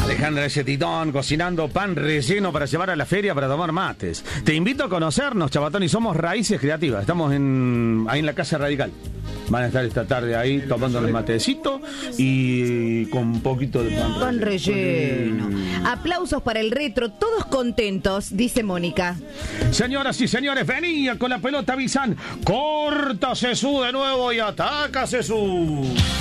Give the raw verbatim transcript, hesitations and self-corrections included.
Alejandra ese titón cocinando pan relleno para llevar a la feria para tomar mates. Te invito a conocernos, Chabatón, y somos Raíces Creativas. Estamos en ahí en la Casa Radical. Van a estar esta tarde ahí tomando el matecito y con un poquito de pan, pan relleno. relleno. Aplausos para el retro, todos contentos, dice Mónica. Señoras y señores, venía con la pelota Bizán. Corta Cesú de nuevo y ataca Cesú.